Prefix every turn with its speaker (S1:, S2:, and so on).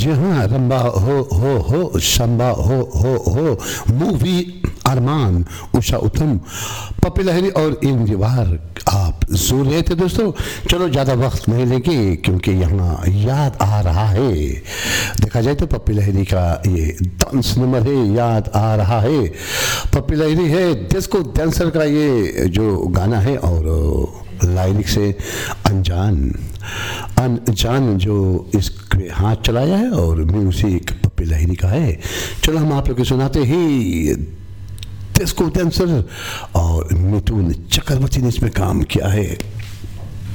S1: जी हाँ, रंबा हो शंबा हो मूवी अरमान, उषा उत्तम, पप्पी लहरी और इंदिवार आप सुन रहे थे दोस्तों। चलो ज़्यादा वक्त नहीं लेंगे क्योंकि यहाँ याद आ रहा है। देखा जाए तो पप्पी लहरी का ये डांस नंबर है, याद आ रहा है। पप्पी लहरी है डिस्को डांसर का ये जो गाना है और लाइरिक से अनजान जो इसके हाथ चलाया है और म्यूजिक पप्पी लहरी का है। चलो हम आप लोग को सुनाते ही डिस्को डांसर और मिथुन चक्रवर्ती ने इसमें काम किया है।